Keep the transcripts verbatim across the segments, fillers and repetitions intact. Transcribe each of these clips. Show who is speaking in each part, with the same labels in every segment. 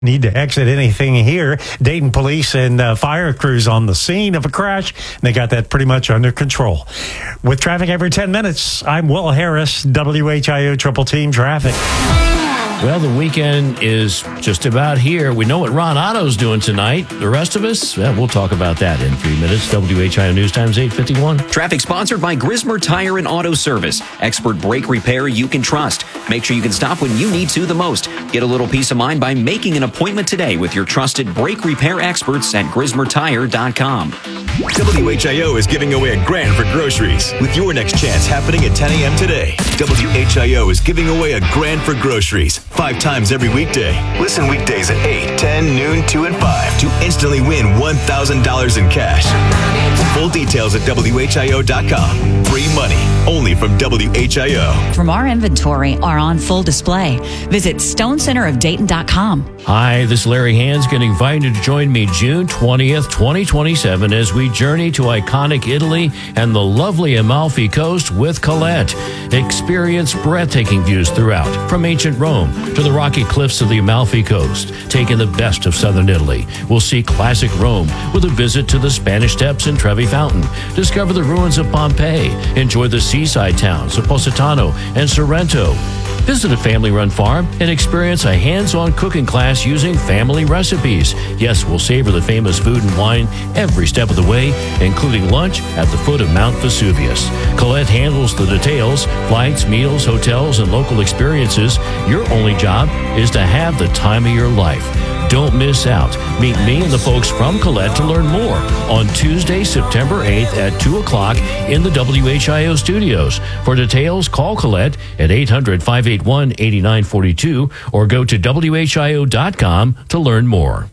Speaker 1: Need to exit anything here. Dayton police and uh, fire crews on the scene of a crash. They got that pretty much under control. With traffic every ten minutes, I'm Will Harris, W H I O Triple Team Traffic.
Speaker 2: Well, the weekend is just about here. We know what Ron Otto's doing tonight. The rest of us, well, we'll talk about that in three minutes. W H I O News Times eight fifty-one.
Speaker 3: Traffic sponsored by Grismer Tire and Auto Service. Expert brake repair you can trust. Make sure you can stop when you need to the most. Get a little peace of mind by making an appointment today with your trusted brake repair experts at grismer tire dot com.
Speaker 4: W H I O is giving away a grand for groceries with your next chance happening at ten a.m. today. W H I O is giving away a grand for groceries five times every weekday. Listen weekdays at eight, ten, noon, two, and five to instantly win one thousand dollars in cash. Full details at W H I O dot com. Free money only from W H I O.
Speaker 5: From our inventory are on full display. Visit stone center of dayton dot com.
Speaker 2: Hi, this is Larry Hansgen, invited to join me June twentieth, twenty twenty-seven as we journey to iconic Italy and the lovely Amalfi Coast with Colette. Experience breathtaking views throughout, from ancient Rome to the rocky cliffs of the Amalfi Coast. Taking the best of southern Italy, we'll see classic Rome with a visit to the Spanish Steps and Trevi Fountain. Discover the ruins of Pompeii. Enjoy the seaside towns of Positano and Sorrento. Visit a family-run farm and experience a hands-on cooking class using family recipes. Yes, we'll savor the famous food and wine every step of the way, including lunch at the foot of Mount Vesuvius. Colette handles the details, flights, meals, hotels, and local experiences. Your only job is to have the time of your life. Don't miss out. Meet me and the folks from Colette to learn more on Tuesday, September eighth at two o'clock in the W H I O studios. For details, call Colette at eight hundred, five eight one, eight nine four two or go to W H I O dot com to learn more.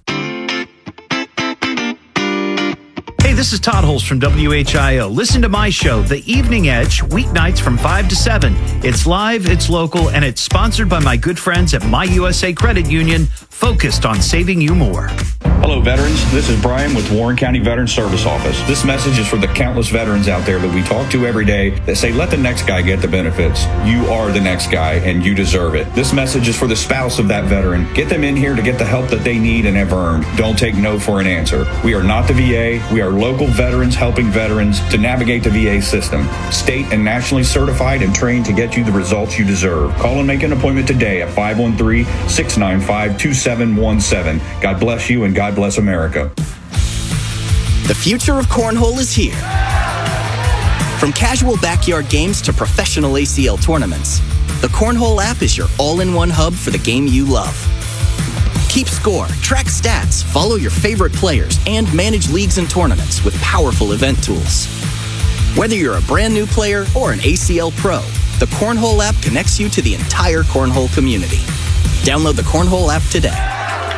Speaker 6: Hey, this is Todd Holst from W H I O. Listen to my show, The Evening Edge, weeknights from five to seven. It's live, it's local, and it's sponsored by my good friends at My U S A Credit Union, focused on saving you more.
Speaker 7: Hello, veterans. This is Brian with Warren County Veterans Service Office. This message is for the countless veterans out there that we talk to every day that say, let the next guy get the benefits. You are the next guy, and you deserve it. This message is for the spouse of that veteran. Get them in here to get the help that they need and have earned. Don't take no for an answer. We are not the V A. We are local veterans helping veterans to navigate the V A system. State and nationally certified and trained to get you the results you deserve. Call and make an appointment today at five one three, six nine five, two seven one seven. God bless you and God bless America.
Speaker 8: The future of cornhole is here. From casual backyard games to professional A C L tournaments, the Cornhole app is your all-in-one hub for the game you love. Keep score, track stats, follow your favorite players, and manage leagues and tournaments with powerful event tools. Whether you're a brand new player or an A C L pro, the Cornhole app connects you to the entire cornhole community. Download the Cornhole app today.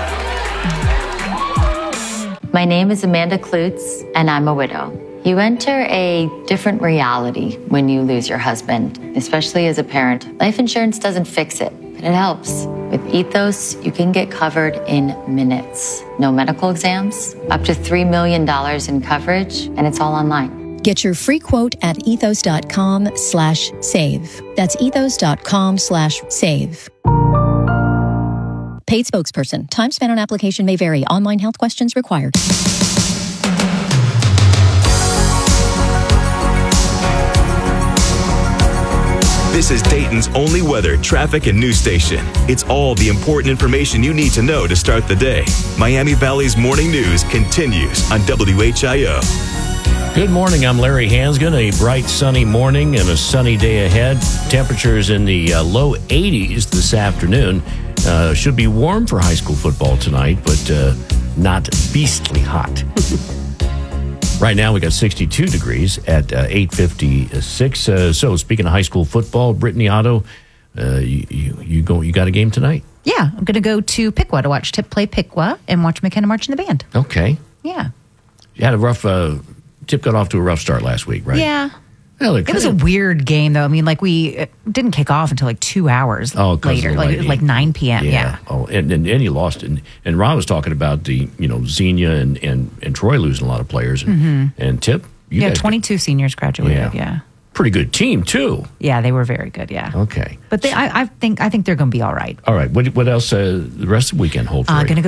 Speaker 9: My name is Amanda Klutz, and I'm a widow. You enter a different reality when you lose your husband, especially as a parent. Life insurance doesn't fix it, but it helps. With Ethos, you can get covered in minutes. No medical exams, up to three million dollars in coverage, and it's all online.
Speaker 10: Get your free quote at ethos dot com slash save. That's ethos dot com slash save. Paid spokesperson. Time spent on application may vary. Online health questions required.
Speaker 4: This is Dayton's only weather, traffic, and news station. It's all the important information you need to know to start the day. Miami Valley's morning news continues on W H I O.
Speaker 2: Good morning. I'm Larry Hansgen. A bright, sunny morning and a sunny day ahead. Temperatures in the uh, low eighties this afternoon. Uh, should be warm for high school football tonight, but uh, not beastly hot. Right now, we got sixty-two degrees at uh, eight fifty-six. Uh, so, speaking of high school football, Brittany Otto, uh, you, you you go. You got a game tonight?
Speaker 11: Yeah, I'm going to go to Piqua to watch Tip play Piqua and watch McKenna march in the band.
Speaker 2: Okay.
Speaker 11: Yeah.
Speaker 2: You had a rough. Uh, Tip got off to a rough start last week, right?
Speaker 11: Yeah.
Speaker 2: Well,
Speaker 11: it, it was a weird game, though. I mean, like, we it didn't kick off until like two hours
Speaker 2: oh,
Speaker 11: later, like like nine p.m. Yeah. yeah.
Speaker 2: Oh, and, and and you lost it. And, and Ron was talking about the you know Xenia and, and, and Troy losing a lot of players, and,
Speaker 11: mm-hmm.
Speaker 2: and Tip. You
Speaker 11: yeah,
Speaker 2: guys
Speaker 11: twenty-two got, seniors graduated.
Speaker 2: Yeah.
Speaker 11: yeah.
Speaker 2: pretty good team too.
Speaker 11: Yeah, they were very good. Yeah.
Speaker 2: Okay.
Speaker 11: But they, I, I think, I think they're going to be all right.
Speaker 2: All right. What, what else? Uh, the rest of the weekend hold for
Speaker 11: Uh,
Speaker 2: you?
Speaker 11: going to go